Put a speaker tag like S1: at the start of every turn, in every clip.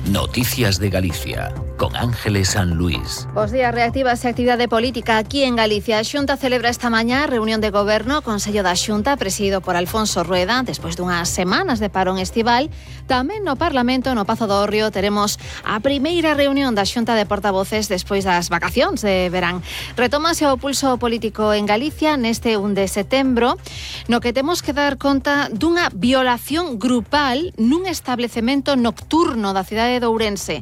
S1: Noticias de Galicia, con Ángeles San Luis.
S2: Bos días, reactívase a actividade política aquí en Galicia. A Xunta celebra esta mañá reunión de goberno, Consello da Xunta, presidido por Alfonso Rueda, despois dunhas semanas de parón estival. Tamén no Parlamento, no Pazo do Hórreo, teremos a primeira reunión da Xunta de Portavoces despois das vacacións de verán. Retómase o pulso político en Galicia neste 1 de setembro, no que temos que dar conta dunha violación grupal nun establecemento nocturno da cidade de Ourense.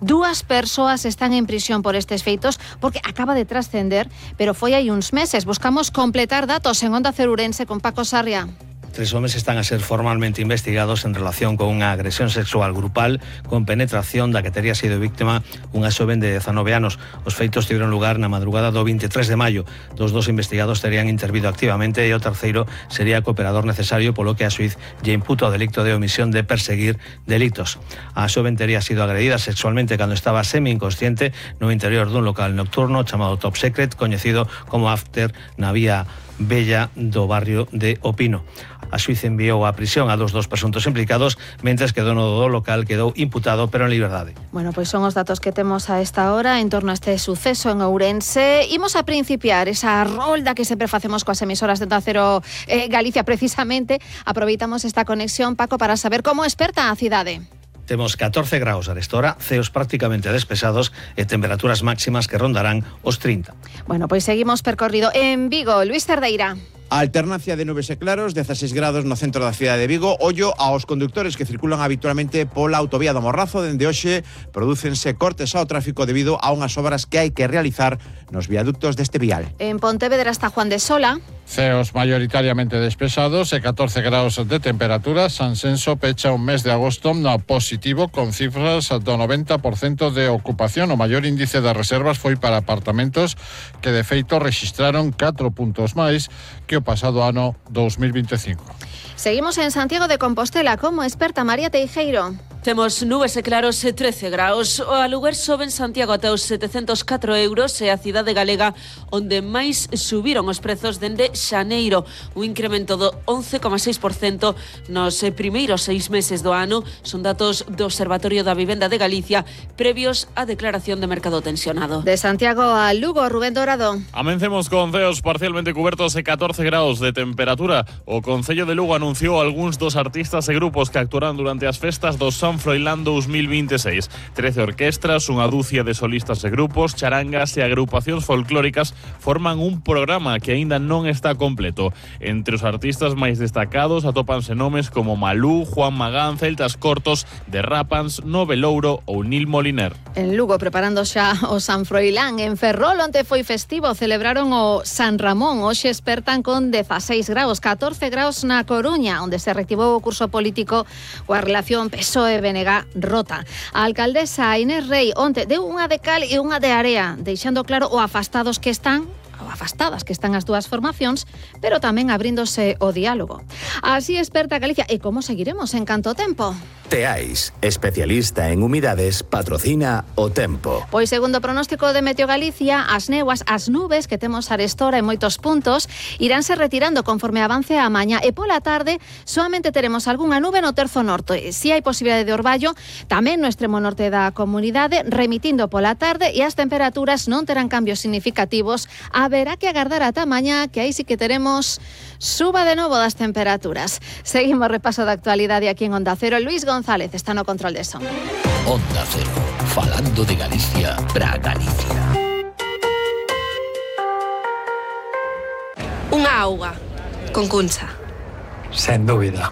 S2: 2 persoas están en prisión por estes feitos porque acaba de trascender, pero foi hai uns meses. Buscamos completar datos en Onda Cero Ourense con Paco Sarria.
S3: 3 homes están a ser formalmente investigados en relación con unha agresión sexual grupal con penetración da que tería sido víctima unha xoven de 19 anos. Os feitos tiveron lugar na madrugada do 23 de maio. Dos investigados terían intervido activamente e o terceiro sería cooperador necesario, polo que a xuíz lle imputa o delicto de omisión de perseguir delitos. A xoven tería sido agredida sexualmente cando estaba semi-inconsciente no interior dun local nocturno chamado Top Secret, coñecido como After, na vía Bella do barrio de Opino. A xuíz enviou a prisión a dos presuntos implicados, mentres que o dono do local quedou imputado, pero en liberdade.
S2: Bueno, pois son os datos que temos a esta hora en torno a este suceso en Ourense. Imos a principiar esa rolda que sempre facemos coas emisoras de Onda Cero Galicia. Precisamente aproveitamos esta conexión, Paco, para saber como esperta a cidade.
S3: Temos 14 graus a esta hora, ceos prácticamente despesados e temperaturas máximas que rondarán os 30.
S2: Bueno, pois seguimos percorrido. En Vigo, Luis Cerdeira.
S4: A alternancia de nubes e claros, 16 grados no centro da cidade de Vigo. Ollo aos conductores que circulan habitualmente pola autovía do Morrazo. Dende hoxe prodúcense cortes ao tráfico debido a unhas obras que hai que realizar nos viaductos deste vial.
S2: En Pontevedra está Juan de Sola.
S5: Ceos mayoritariamente despesados e 14 graus de temperatura. Sansenso pecha un mes de agosto no positivo con cifras do 90% de ocupación. O maior índice de reservas foi para apartamentos que de feito rexistraron 4 puntos máis que o pasado ano 2025.
S2: Seguimos en Santiago de Compostela. Como experta María Teijeiro.
S6: Temos nubes e claros e 13 graus. O aluguer sobe en Santiago ate os 704 euros e a cidade galega onde máis subiron os prezos dende xaneiro. Un incremento do 11,6% nos primeiros 6 meses do ano. Son datos do Observatorio da Vivenda de Galicia previos á declaración de mercado tensionado.
S2: De Santiago a Lugo, Rubén Dorado.
S7: Amencemos con ceos parcialmente cubertos e 14 graus de temperatura. O Concello de Lugo anunciou algúns dos artistas e grupos que actuarán durante as festas do San Froilán 2026. 13 orquestras, unha dúcia de solistas e grupos, charangas e agrupacións folclóricas forman un programa que aínda non está completo. Entre os artistas máis destacados atópanse nomes como Malú, Juan Magán, Celtas Cortos, Derrapans, Novelouro ou Nil Moliner.
S2: En Lugo, preparando xa o San Froilán. En Ferrol, onte foi festivo, celebraron o San Ramón. Hoxe espertan con 16 graus, 14 graus na Coruña, onde se reactivou o curso político coa relación PSOE-BNG rota. A alcaldesa Inés Rei onte deu unha de cal e unha de area, deixando claro o afastadas que están as dúas formacións, pero tamén abríndose o diálogo. Así experta Galicia. E como seguiremos en canto tempo?
S1: Teais, especialista en humidades, patrocina o tempo.
S2: Pois segundo o pronóstico de Meteo Galicia, as néboas, as nubes que temos arestora en moitos puntos iránse retirando conforme avance a mañá e pola tarde soamente teremos algunha nube no terzo norte. Si hai posibilidade de orballo tamén no extremo norte da comunidade, remitindo pola tarde, e as temperaturas non terán cambios significativos. Haberá que agardar ata mañá, que aí sí que teremos suba de novo das temperaturas. Seguimos repaso da actualidade aquí en Onda Cero. Luis González está no control de son.
S1: Onda Cero, falando de Galicia para Galicia.
S8: Unha auga con cuncha.
S9: Sen dúbida.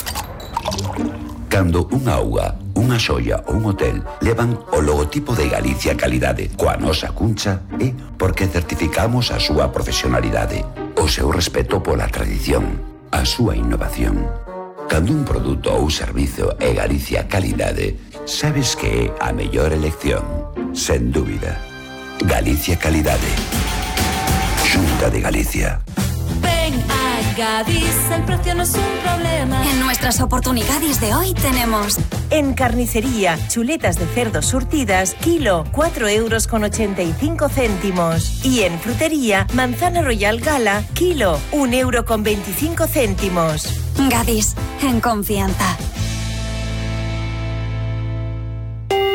S10: Cando unha auga, unha xoia ou un hotel levan o logotipo de Galicia Calidade coa nosa cuncha, é porque certificamos a súa profesionalidade, o seu respeto pola tradición, a súa innovación. Cando un produto ou servizo é Galicia Calidade, sabes que é a mellor elección, sen dúbida. Galicia Calidade. Xunta de Galicia.
S11: Ven a Gadis, el precio no es un problema. En nuestras oportunidades de hoy tenemos...
S12: En carnicería, chuletas de cerdo surtidas, kilo, 4,85 €. Y en frutería, manzana royal gala, kilo, 1,25 €.
S11: Gadis, en confianza.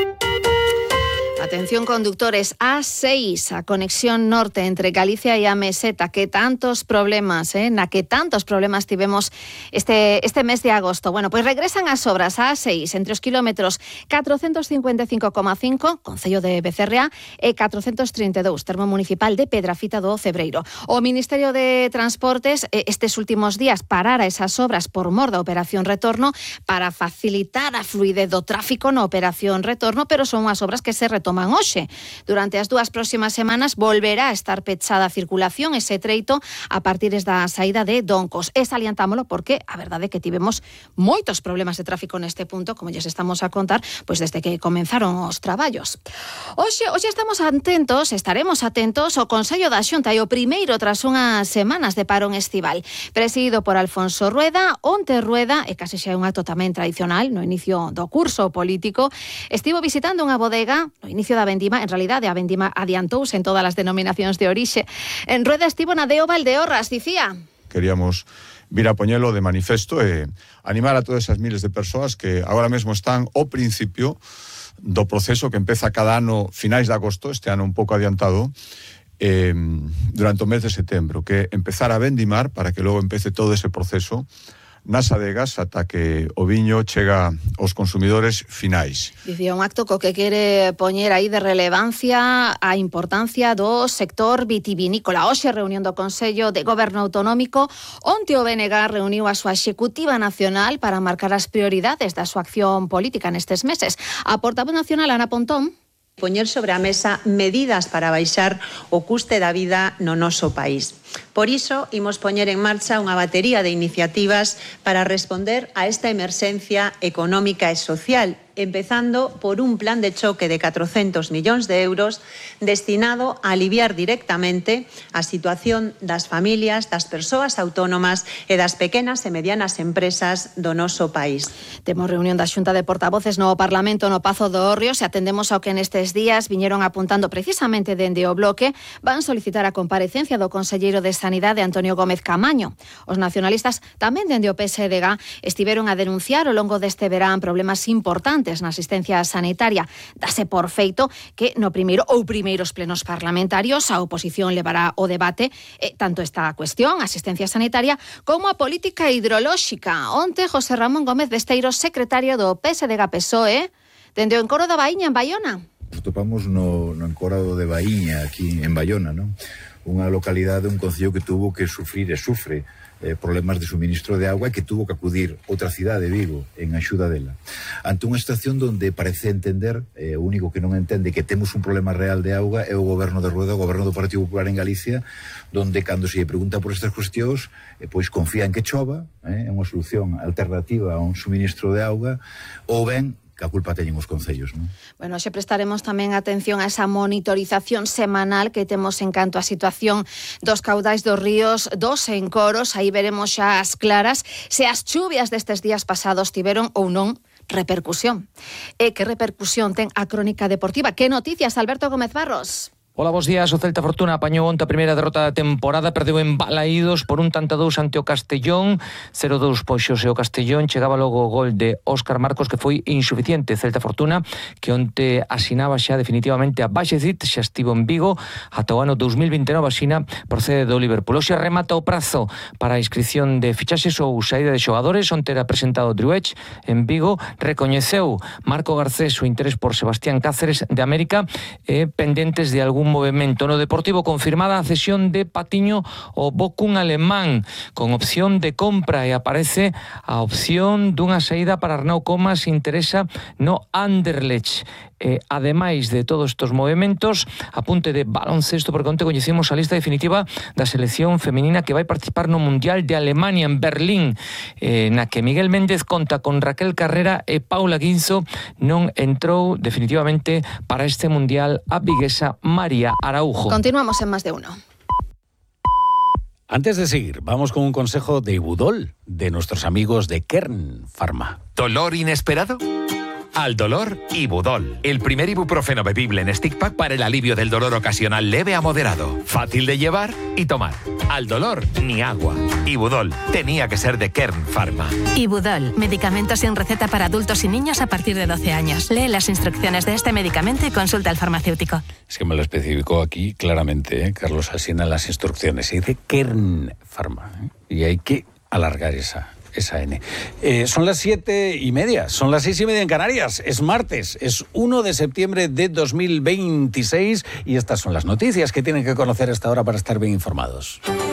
S2: Atención conductores, A6, a conexión norte entre Galicia e a Meseta, que tantos problemas, que tantos problemas tivemos este mes de agosto. Bueno, pois regresan as obras a A6 entre os kilómetros 455,5, concello de Becerrea, e 432, termo municipal de Pedrafita do Cebreiro. O Ministerio de Transportes estes últimos días parara esas obras por mor da operación retorno para facilitar a fluidez do tráfico na operación retorno, pero son unhas obras que se retoman hoxe. Durante as 2 próximas semanas volverá a estar pechada a circulación ese treito a partir da saída de Doncos. E salientámolo porque a verdade é que tivemos moitos problemas de tráfico neste punto, como lles estamos a contar, pois desde que comenzaron os traballos. Hoxe estaremos atentos ao Consello da Xunta e o primeiro tras unhas semanas de parón estival. Presidido por Alfonso Rueda, onte Rueda, e case xa é un acto tamén tradicional no inicio do curso político, estivo visitando unha bodega no inicio da vendima. En realidade, a vendima adiantouse en todas as denominacións de orixe. En Rueda estivo na Deo Valdeorras, dicía.
S13: Queríamos vir a poñelo de manifesto e animar a todas esas miles de persoas que agora mesmo están ao principio do proceso que empeza cada ano finais de agosto, este ano un pouco adiantado, durante o mes de setembro, que empezar a vendimar para que logo empece todo ese proceso nas adegas ata que o viño chega aos consumidores finais.
S2: Dicía un acto co que quere poñer aí de relevancia a importancia do sector vitivinícola. Hoxe reunión do Consello de Goberno Autonómico, onte o BNG reuniu a súa executiva nacional para marcar as prioridades da súa acción política nestes meses. A portavoz nacional, Ana Pontón,
S14: poñer sobre a mesa medidas para baixar o custe da vida no noso país. Por iso, imos poñer en marcha unha batería de iniciativas para responder a esta emerxencia económica e social, empezando por un plan de choque de 400 millóns de euros destinado a aliviar directamente a situación das familias, das persoas autónomas e das pequenas e medianas empresas do noso país.
S2: Temos reunión da Xunta de Portavoces no Parlamento no Pazo do Hórreo. Se atendemos ao que nestes días viñeron apuntando precisamente dende o bloque, van solicitar a comparecencia do conselleiro de Sanidade, Antonio Gómez Camaño. Os nacionalistas tamén dende o PSDG estiveron a denunciar ao longo deste verán problemas importantes na asistencia sanitaria. Dase por feito que no primeiro ou primeiros plenos parlamentarios a oposición levará o debate tanto esta cuestión, asistencia sanitaria, como a política hidrolóxica. Onte, José Ramón Gómez Besteiro, secretario do PSDG-PSOE, dende o encoro da Baíña, en Baiona.
S15: Nos topamos no encoro de Baíña, aquí en Baiona, non? Unha localidade, un concello que tuvo que sufrir e sufre problemas de suministro de agua e que tuvo que acudir outra cidade, Vigo, en axuda dela. Ante unha situación donde parece entender, o único que non entende que temos un problema real de auga é o goberno de Rueda, o goberno do Partido Popular en Galicia, donde cando se lle pregunta por estas cuestións, pois confía en que chova, é unha solución alternativa a un suministro de auga, ou ben que a culpa teñen os concellos, non?
S2: Bueno, xe prestaremos tamén atención a esa monitorización semanal que temos en canto á situación dos caudais dos ríos, dos encoros. Aí veremos xa as claras se as chuvias destes días pasados tiveron ou non repercusión. E que repercusión ten a crónica deportiva? Que noticias, Alberto Gómez Barros?
S16: Hola, bos días. O Celta Fortuna apañou onte a primeira derrota da temporada, perdeu en Balaídos por 1-2 ante o Castellón, 0-2 poxose o Castellón, chegaba logo o gol de Óscar Marcos que foi insuficiente. Celta Fortuna que onte asinaba xa definitivamente a Baxezit, xa estivo en Vigo ata o ano 2029, asina procede do Liverpool. Oxe remata o prazo para a inscripción de fichaxes ou saída de xogadores. Onte era presentado Druech en Vigo, recoñeceu Marco Garcés o interés por Sebastián Cáceres de América e pendentes de algún movimento. No Deportivo confirmada a cesión de Patiño ao Bochum alemán con opción de compra e aparece a opción dunha saída para Arnau Comas, interesa no Anderlecht. Ademais de todos estos movimentos, apunte de baloncesto, porque onte coñecemos a lista definitiva da selección feminina que vai participar no Mundial de Alemania en Berlín, na que Miguel Méndez conta con Raquel Carrera e Paula Guinzo. Non entrou definitivamente para este Mundial a viguesa María Araujo.
S2: Continuamos en Más de Uno.
S17: Antes de seguir, vamos con un consejo de Ibudol, de nuestros amigos de Kern Pharma.
S18: ¿Dolor inesperado?
S17: Al dolor, Ibudol. El primer ibuprofeno bebible en stick pack para el alivio del dolor ocasional leve a moderado. Fácil de llevar y tomar. Al dolor, ni agua. Ibudol. Tenía que ser de Kern Pharma.
S18: Ibudol. Medicamentos sin receta para adultos y niños a partir de 12 años. Lee las instrucciones de este medicamento y consulta al farmacéutico.
S19: Es que me lo especificó aquí claramente, Carlos Alsina, en las instrucciones. Y dice Kern Pharma. Y hay que alargar esa N. Son las 7:30, son las 6:30 en Canarias. Es martes, es 1 de septiembre de 2026 y estas son las noticias que tienen que conocer hasta ahora para estar bien informados.